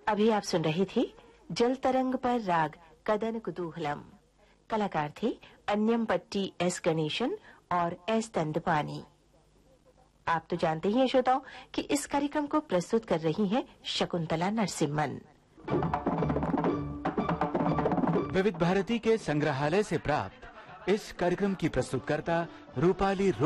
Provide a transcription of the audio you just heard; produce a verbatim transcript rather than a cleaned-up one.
अभी आप सुन रहे थे जल तरंग पर राग कदन कुतूहलम। कलाकार थे अन्यम पट्टी एस गणेशन और एस दंडपानी। आप तो जानते ही हैं श्रोताओं कि इस कार्यक्रम को प्रस्तुत कर रही हैं शकुंतला नरसिम्हन। विविध भारती के संग्रहालय से प्राप्त इस कार्यक्रम की प्रस्तुतकर्ता रूपाली